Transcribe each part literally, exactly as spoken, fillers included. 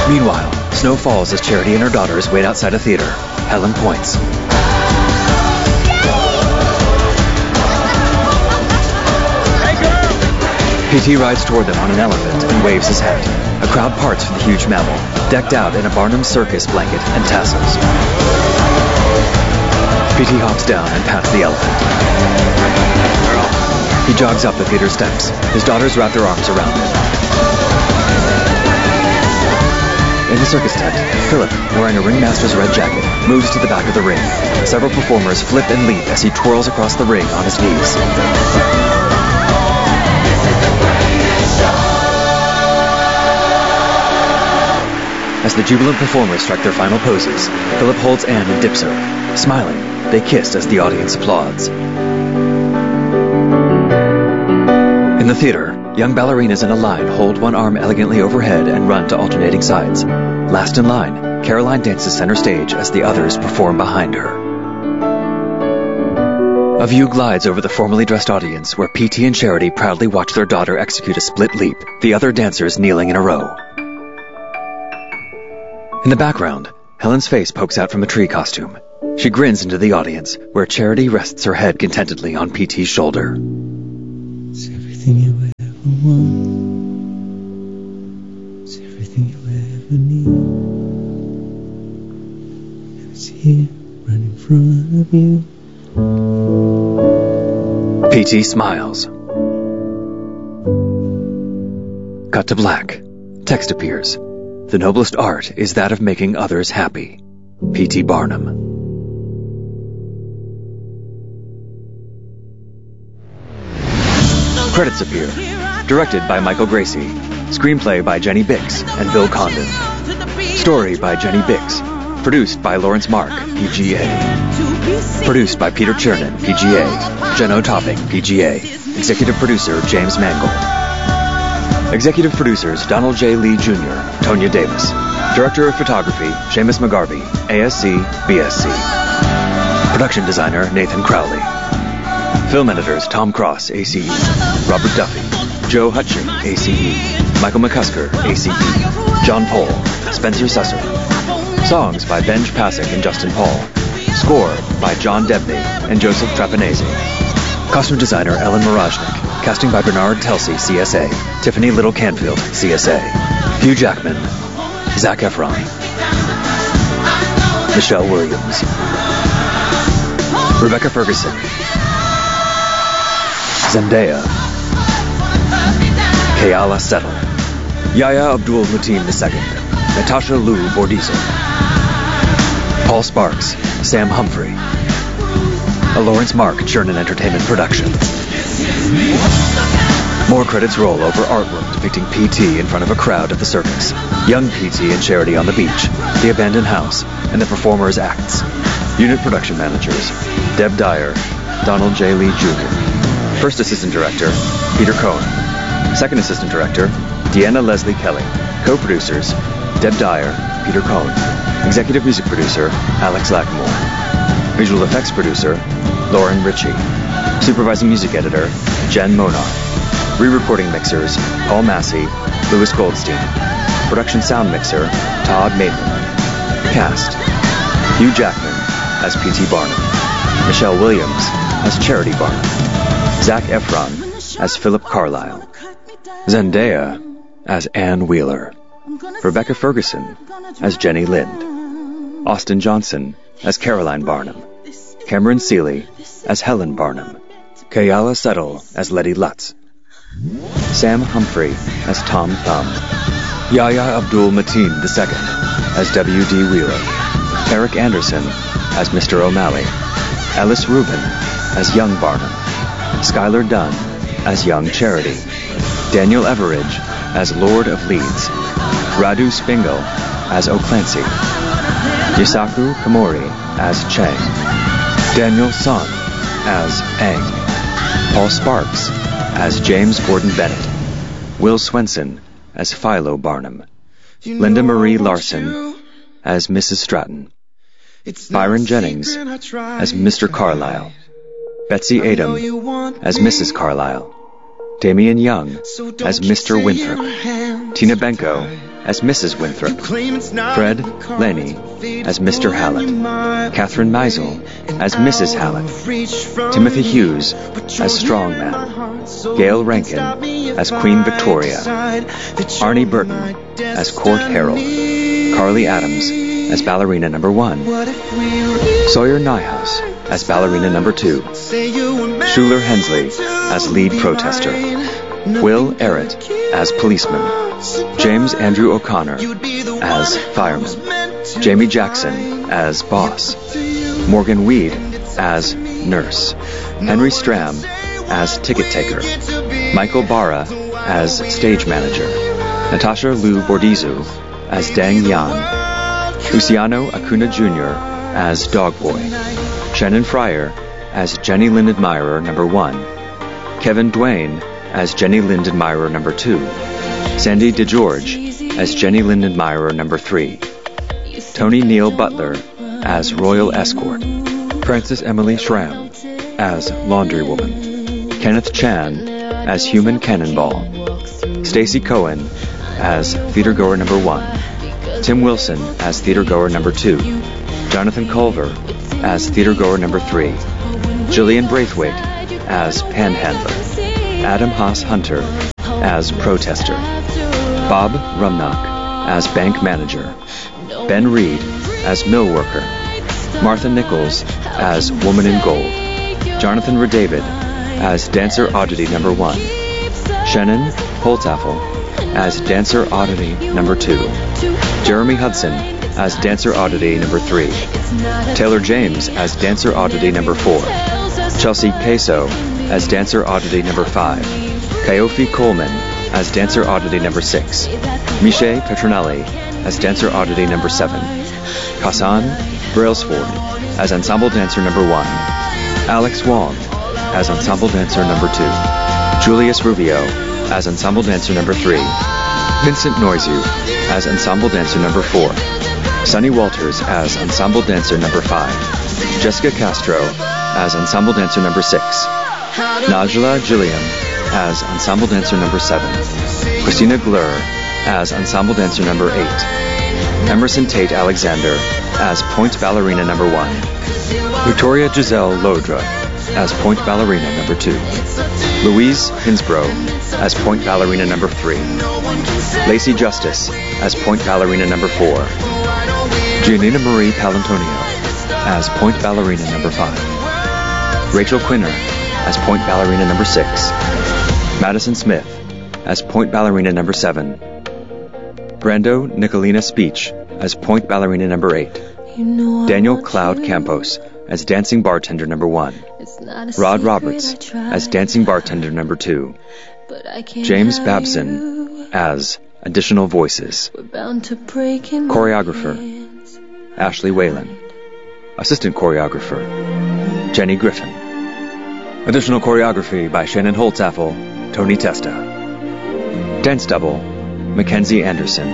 Meanwhile, snow falls as Charity and her daughters wait outside a theater. Helen points. P T rides toward them on an elephant and waves his hat. A crowd parts for the huge mammal, decked out in a Barnum Circus blanket and tassels. P T hops down and pats the elephant. He jogs up the theater steps. His daughters wrap their arms around him. In the circus tent, Philip, wearing a ringmaster's red jacket, moves to the back of the ring. Several performers flip and leap as he twirls across the ring on his knees. As the jubilant performers strike their final poses, Philip holds Anne and dips her. Smiling, they kiss as the audience applauds. In the theater, young ballerinas in a line hold one arm elegantly overhead and run to alternating sides. Last in line, Caroline dances center stage as the others perform behind her. A view glides over the formally dressed audience where P T and Charity proudly watch their daughter execute a split leap, the other dancers kneeling in a row. In the background, Helen's face pokes out from a tree costume. She grins into the audience, where Charity rests her head contentedly on P T's shoulder. It's everything you ever want. It's everything you ever need. And it's here, right in front of you. P T smiles. Cut to black. Text appears. The noblest art is that of making others happy. P T Barnum. Credits appear. Directed by Michael Gracie. Screenplay by Jenny Bix and Bill Condon. Story by Jenny Bix. Produced by Lawrence Mark, P G A. Produced by Peter Chernin, P G A. Jenno Topping, P G A. Executive producer James Mangold. Executive producers Donald J. Lee Junior, Tonya Davis. Director of Photography Seamus McGarvey, A S C, B S C. Production designer Nathan Crowley. Film editors Tom Cross, A C E. Robert Duffy. Joe Hutching, A C E. Michael McCusker, A C E. John Pohl. Spencer Susser. Songs by Benj Pasek and Justin Paul. Score by John Debney and Joseph Trapanese. Costume designer Ellen Morajnik. Casting by Bernard Telsey, C S A. Tiffany Little Canfield, C S A. Hugh Jackman. Zac Efron. Michelle Williams. Rebecca Ferguson. Zendaya. Kayala Settle. Yahya Abdul Mateen the Second. Natasha Lou Bordizzo. Paul Sparks. Sam Humphrey. A Lawrence Mark Chernin Entertainment production. More credits roll over artwork depicting P T in front of a crowd at the circus, young P T and Charity on the beach, the abandoned house, and the performers' acts. Unit production managers, Deb Dyer, Donald J. Lee Junior First Assistant Director, Peter Cohen. Second Assistant Director, Deanna Leslie Kelly. Co-producers, Deb Dyer, Peter Cohen. Executive Music Producer, Alex Lackmore. Visual Effects Producer, Lauren Ritchie. Supervising Music Editor, Jen Monar. Re-recording mixers, Paul Massey, Louis Goldstein. Production sound mixer, Todd Maitland. Cast, Hugh Jackman as P T Barnum. Michelle Williams as Charity Barnum. Zac Efron as Philip Carlyle. Zendaya as Ann Wheeler. Rebecca Ferguson as Jenny Lind. Austin Johnson as Caroline Barnum. Cameron Seeley as Helen Barnum. Kayala Settle as Letty Lutz. Sam Humphrey as Tom Thumb. Yahya Abdul Mateen the Second as W D Wheeler. Eric Anderson as Mister O'Malley. Alice Rubin as Young Barnum. Skylar Dunn as Young Charity. Daniel Everidge as Lord of Leeds. Radu Spingle as O'Clancy. Yusaku Komori as Chang. Daniel Son as Aang. Paul Sparks as James Gordon Bennett. Will Swenson as Philo Barnum. Linda Marie Larson as Missus Stratton. Byron Jennings as Mister Carlyle. Betsy Adam as Missus Carlyle. Damian Young as Mister Winthrop. Tina Benko as Missus Winthrop, Fred Lenny as Mister Hallett, Catherine Meisel as Missus Hallett, Timothy Hughes as Strongman, Gail Rankin as Queen Victoria, Arnie Burton as Court Harold, Carly Adams as Ballerina Number One, Sawyer Nyhouse as Ballerina Number Two, Schuler Hensley as Lead Protester, Will Errett as Policeman, James Andrew O'Connor as Fireman, Jamie Jackson as Boss, Morgan Weed as Nurse, Henry Stram as Ticket Taker, Michael Barra as Stage Manager, Natasha Lou Bordizu as Dang Yan, Luciano Acuna Junior as Dog Boy, Shannon Fryer as Jenny Lynn Admirer Number One, Kevin Duane as Jenny Lynn Admirer Number Two, Sandy DeGeorge as Jenny Lynn Admirer Number Three, Tony Neal Butler as Royal Escort, Frances Emily Schramm as Laundry Woman, Kenneth Chan as Human Cannonball, Stacy Cohen as Theater Goer Number One, Tim Wilson as Theater Goer Number Two, Jonathan Culver as Theater Goer Number Three, Jillian Braithwaite as Panhandler, Adam Haas Hunter as Protester, Bob Rumnock as Bank Manager, Ben Reed as Mill Worker, Martha Nichols as Woman in Gold, Jonathan Redavid as Dancer Oddity Number One, Shannon Holtaffel as Dancer Oddity Number Two, Jeremy Hudson as Dancer Oddity Number Three, Taylor James as Dancer Oddity Number Four, Chelsea Queso as Dancer Oddity Number Five, Kyofi Coleman as Dancer Oddity Number Six, Miche Petronelli as Dancer Oddity Number Seven, Kassan Brailsford as Ensemble Dancer Number One, Alex Wong as Ensemble Dancer Number Two, Julius Rubio as Ensemble Dancer Number Three, Vincent Noizu as Ensemble Dancer Number Four, Sonny Walters as Ensemble Dancer Number Five, Jessica Castro as Ensemble Dancer Number Six, Najla Gilliam as Ensemble Dancer Number Seven, Christina Glur as Ensemble Dancer Number Eight, Emerson Tate Alexander as Point Ballerina Number One, Victoria Giselle Lodra as Point Ballerina Number Two, Louise Hinsbrough as Point Ballerina Number Three, Lacey Justice as Point Ballerina Number Four, Giannina Marie Palantonio as Point Ballerina Number Five, Rachel Quinner as Point Ballerina Number Six, Madison Smith as Point Ballerina Number Seven, Brando Nicolina Speech as Point Ballerina Number Eight, you know Daniel Cloud Campos as Dancing Bartender Number One, Rod Roberts as Dancing Bartender Number Two, James Babson as Additional Voices, Choreographer Ashley Whalen, Assistant Choreographer Jenny Griffin, Additional Choreography by Shannon Holtaffel, Tony Testa, Dance Double Mackenzie Anderson,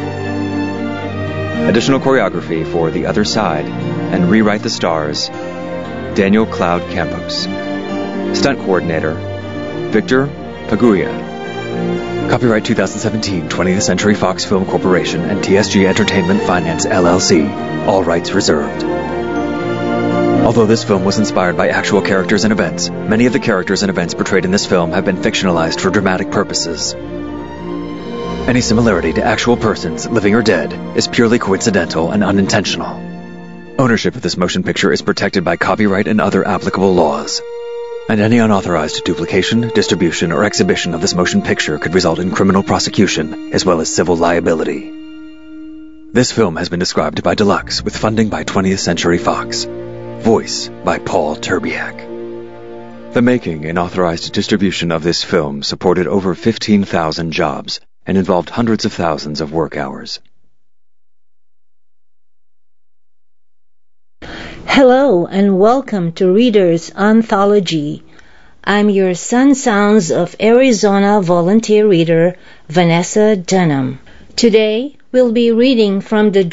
Additional Choreography for The Other Side and Rewrite the Stars, Daniel Cloud Campos, Stunt Coordinator Victor Paguya. Copyright twenty seventeen twentieth Century Fox Film Corporation and T S G Entertainment Finance L L C. All rights reserved. Although this film was inspired by actual characters and events, many of the characters and events portrayed in this film have been fictionalized for dramatic purposes. Any similarity to actual persons, living or dead, is purely coincidental and unintentional. Ownership of this motion picture is protected by copyright and other applicable laws. And any unauthorized duplication, distribution, or exhibition of this motion picture could result in criminal prosecution, as well as civil liability. This film has been described by Deluxe with funding by twentieth Century Fox. Voice by Paul Terbiak. The making and authorized distribution of this film supported over fifteen thousand jobs and involved hundreds of thousands of work hours. Hello and welcome to Reader's Anthology. I'm your Sun Sounds of Arizona volunteer reader, Vanessa Dunham. Today, we'll be reading from the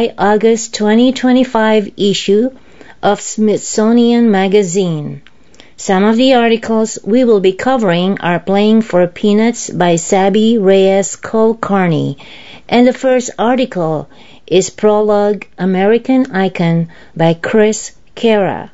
July-August twenty twenty-five issue of Smithsonian Magazine. Some of the articles we will be covering are Playing for Peanuts by Sabi Reyes Kulkarni, and the first article is Prologue, American Icon by Chris Kara.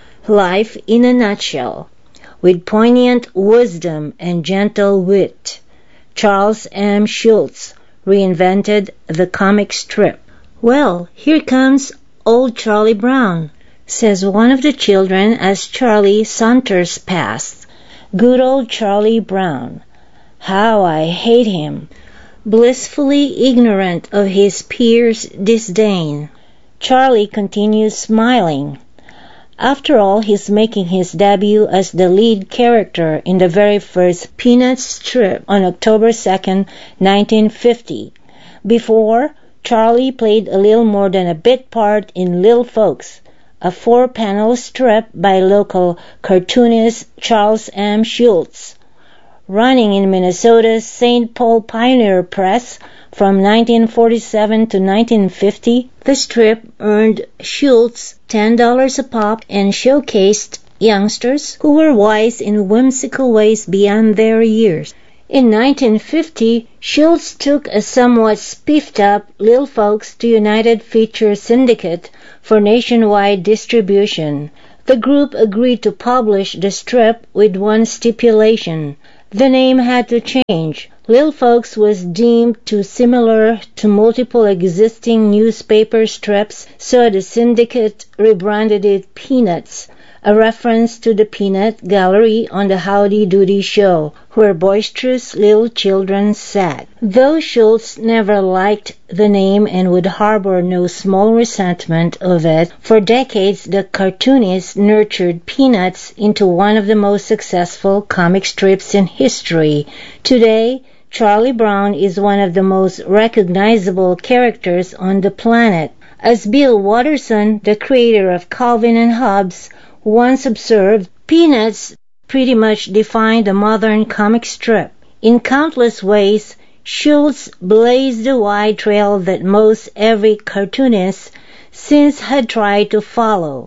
Life in a Nutshell, with poignant wisdom and gentle wit. Charles M. Schulz reinvented the comic strip. "Well, here comes old Charlie Brown," says one of the children as Charlie saunters past. "Good old Charlie Brown. How I hate him." Blissfully ignorant of his peers' disdain, Charlie continues smiling. After all, he's making his debut as the lead character in the very first Peanuts strip on October second, nineteen fifty. Before, Charlie played a little more than a bit part in Little Folks, a four-panel strip by local cartoonist Charles M. Schulz. Running in Minnesota's Saint Paul Pioneer Press from nineteen forty-seven to nineteen fifty, the strip earned Schulz ten dollars a pop and showcased youngsters who were wise in whimsical ways beyond their years. In nineteen fifty, Schulz took a somewhat spiffed-up Little Folks to United Feature Syndicate for nationwide distribution. The group agreed to publish the strip with one stipulation. The name had to change. Little Folks was deemed too similar to multiple existing newspaper strips, so the syndicate rebranded it Peanuts, a reference to the peanut gallery on the Howdy Doody show, where boisterous little children sat. Though Schulz never liked the name and would harbor no small resentment of it, for decades the cartoonist nurtured Peanuts into one of the most successful comic strips in history. Today, Charlie Brown is one of the most recognizable characters on the planet. As Bill Watterson, the creator of Calvin and Hobbes, once observed, Peanuts pretty much defined the modern comic strip. In countless ways, Schulz blazed the wide trail that most every cartoonist since had tried to follow.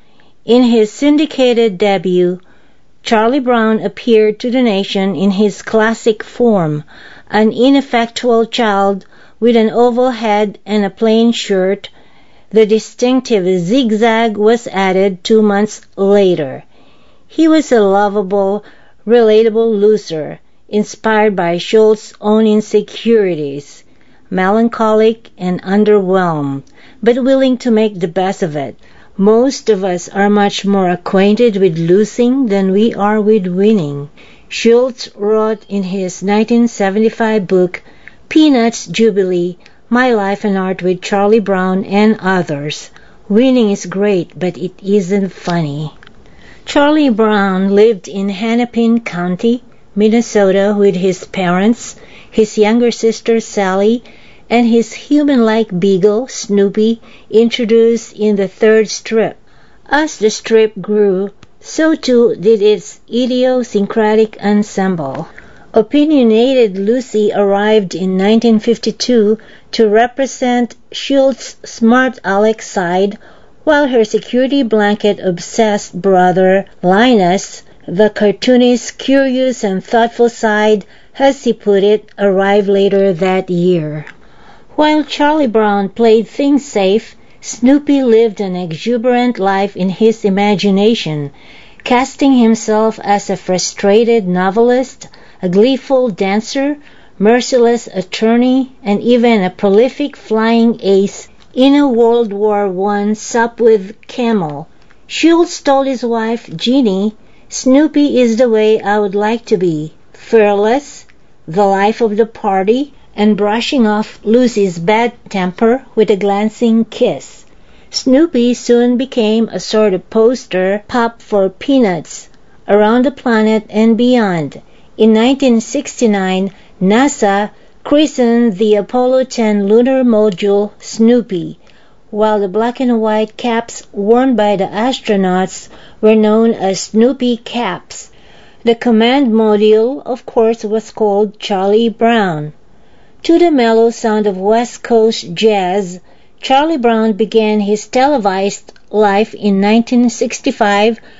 In his syndicated debut, Charlie Brown appeared to the nation in his classic form, an ineffectual child with an oval head and a plain shirt. The distinctive zigzag was added two months later. He was a lovable, relatable loser, inspired by Schulz's own insecurities, melancholic and underwhelmed, but willing to make the best of it. Most of us are much more acquainted with losing than we are with winning. Schulz wrote in his nineteen seventy-five book, Peanuts Jubilee, My Life and Art with Charlie Brown and Others. Winning is great, but it isn't funny. Charlie Brown lived in Hennepin County, Minnesota with his parents, his younger sister Sally, and his human-like beagle, Snoopy, introduced in the third strip. As the strip grew, so too did its idiosyncratic ensemble. Opinionated Lucy arrived in nineteen fifty-two to represent Schulz's smart aleck side, while her security blanket-obsessed brother, Linus, the cartoonist's curious and thoughtful side, as he put it, arrived later that year. While Charlie Brown played things safe, Snoopy lived an exuberant life in his imagination, casting himself as a frustrated novelist, a gleeful dancer, merciless attorney, and even a prolific flying ace in a World War One sup with camel. Schulz told his wife, Jeannie, Snoopy is the way I would like to be, fearless, the life of the party, and brushing off Lucy's bad temper with a glancing kiss. Snoopy soon became a sort of poster pop for Peanuts around the planet and beyond. In nineteen sixty-nine, NASA christened the Apollo ten lunar module Snoopy, while the black and white caps worn by the astronauts were known as Snoopy caps. The command module, of course, was called Charlie Brown. To the mellow sound of West Coast jazz, Charlie Brown began his televised life in nineteen sixty-five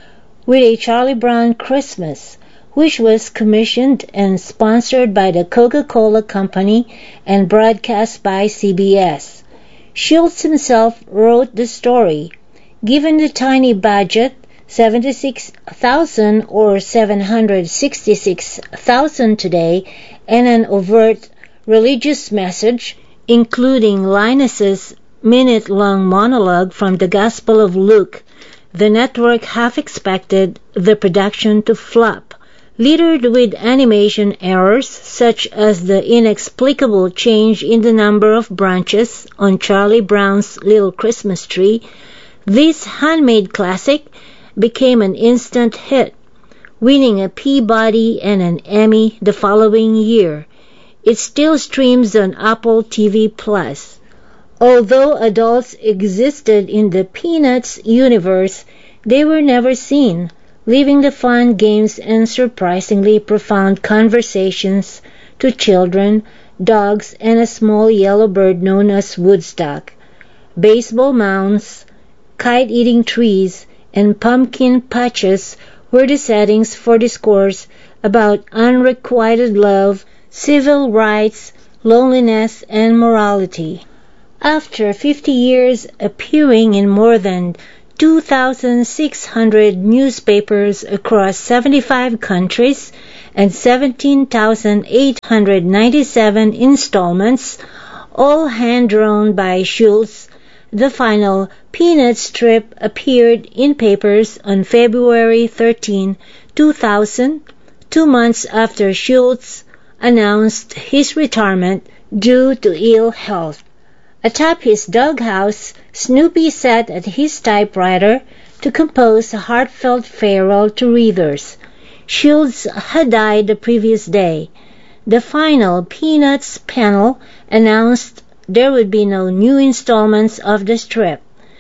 with a Charlie Brown Christmas, which was commissioned and sponsored by the Coca-Cola Company and broadcast by C B S. Schulz himself wrote the story. Given the tiny budget, seventy-six thousand dollars or seven hundred sixty-six thousand dollars today, and an overt religious message, including Linus's minute-long monologue from the Gospel of Luke, the network half expected the production to flop, littered with animation errors such as the inexplicable change in the number of branches on Charlie Brown's Little Christmas Tree. This handmade classic became an instant hit, winning a Peabody and an Emmy the following year. It still streams on Apple T V Plus. Although adults existed in the Peanuts universe, they were never seen, leaving the fun games and surprisingly profound conversations to children, dogs, and a small yellow bird known as Woodstock. Baseball mounds, kite-eating trees, and pumpkin patches were the settings for discourse about unrequited love, civil rights, loneliness, and morality. After fifty years appearing in more than two thousand six hundred newspapers across seventy-five countries and seventeen thousand eight hundred ninety-seven installments, all hand-drawn by Schulz, the final Peanuts strip appeared in papers on February thirteenth, two thousand, two months after Schulz announced his retirement due to ill health. Atop his doghouse, Snoopy sat at his typewriter to compose a heartfelt farewell to readers. Schulz had died the previous day. The final Peanuts panel announced there would be no new installments of the strip.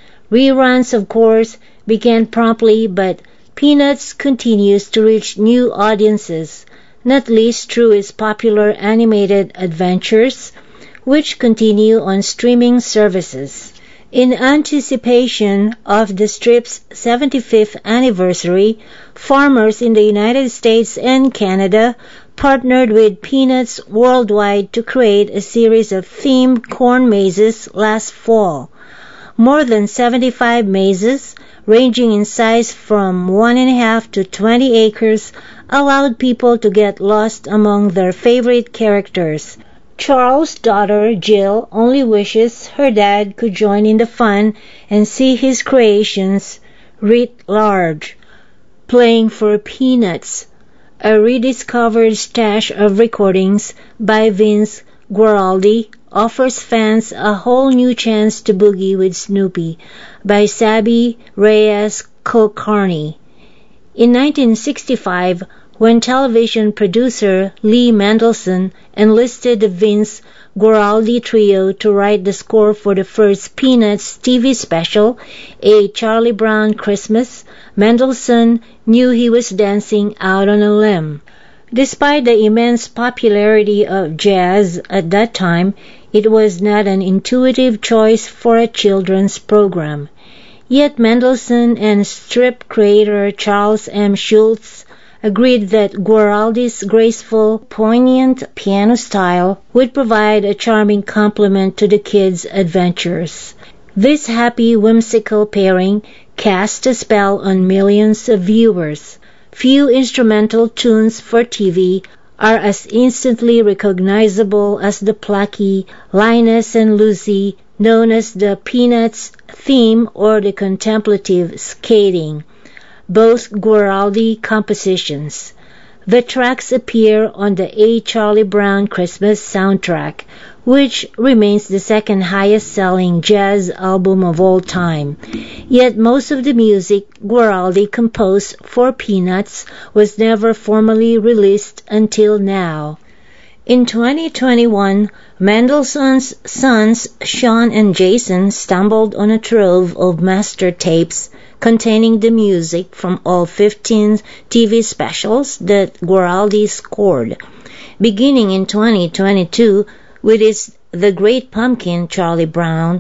Reruns, of course, began promptly, but Peanuts continues to reach new audiences, not least through its popular animated adventures, which continue on streaming services. In anticipation of the strip's seventy-fifth anniversary, farmers in the United States and Canada partnered with Peanuts Worldwide to create a series of themed corn mazes last fall. More than seventy-five mazes, ranging in size from one and a half to twenty acres, allowed people to get lost among their favorite characters. Charles' daughter, Jill, only wishes her dad could join in the fun and see his creations writ large. Playing for Peanuts, a rediscovered stash of recordings by Vince Guaraldi, offers fans a whole new chance to boogie with Snoopy by Sabi Reyes Kulkarni. In nineteen sixty-five, when television producer Lee Mendelson enlisted the Vince Guaraldi trio to write the score for the first Peanuts T V special, A Charlie Brown Christmas, Mendelson knew he was dancing out on a limb. Despite the immense popularity of jazz at that time, it was not an intuitive choice for a children's program. Yet Mendelson and strip creator Charles M. Schulz agreed that Guaraldi's graceful, poignant piano style would provide a charming complement to the kids' adventures. This happy, whimsical pairing cast a spell on millions of viewers. Few instrumental tunes for T V are as instantly recognizable as the plucky Linus and Lucy, known as the Peanuts theme or the contemplative skating, both Guaraldi compositions. The tracks appear on the A Charlie Brown Christmas soundtrack, which remains the second highest-selling jazz album of all time. Yet most of the music Guaraldi composed for Peanuts was never formally released until now. In twenty twenty-one, Mendelssohn's sons Sean and Jason stumbled on a trove of master tapes containing the music from all fifteen T V specials that Guaraldi scored. Beginning in twenty twenty-two with its The Great Pumpkin, Charlie Brown,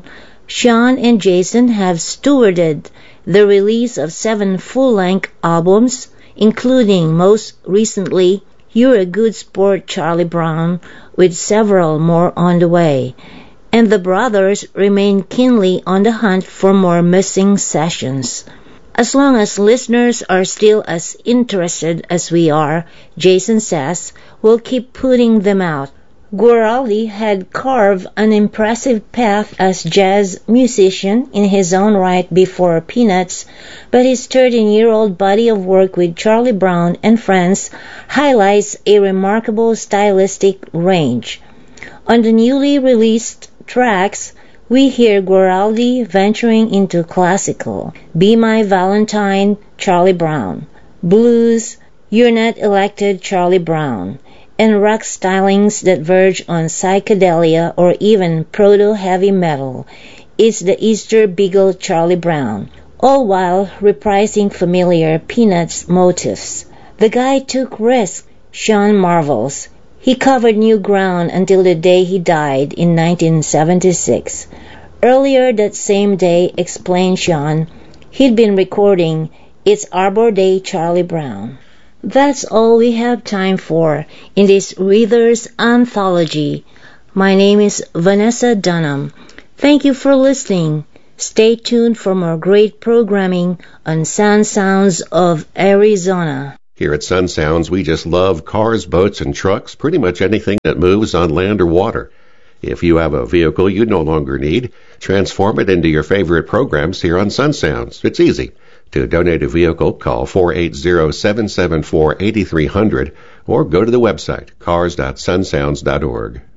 Sean and Jason have stewarded the release of seven full-length albums, including most recently You're a Good Sport, Charlie Brown, with several more on the way. And the brothers remain keenly on the hunt for more missing sessions. As long as listeners are still as interested as we are, Jason says, we'll keep putting them out. Guaraldi had carved an impressive path as jazz musician in his own right before Peanuts, but his thirteen-year-old body of work with Charlie Brown and Friends highlights a remarkable stylistic range. On the newly released tracks, we hear Guaraldi venturing into classical, Be My Valentine, Charlie Brown, blues, You're Not Elected, Charlie Brown, and rock stylings that verge on psychedelia or even proto-heavy metal. It's the Easter Beagle Charlie Brown, all while reprising familiar Peanuts motifs. The guy took risks, Sean marvels. He covered new ground until the day he died in nineteen seventy-six. Earlier that same day, explained Sean, he'd been recording It's Arbor Day Charlie Brown. That's all we have time for in this Reader's Anthology. My name is Vanessa Dunham. Thank you for listening. Stay tuned for more great programming on Sound Sounds of Arizona. Here at Sun Sounds, we just love cars, boats, and trucks, pretty much anything that moves on land or water. If you have a vehicle you no longer need, transform it into your favorite programs here on Sun Sounds. It's easy. To donate a vehicle, call four eight zero, seven seven four, eight three zero zero or go to the website cars dot sun sounds dot org.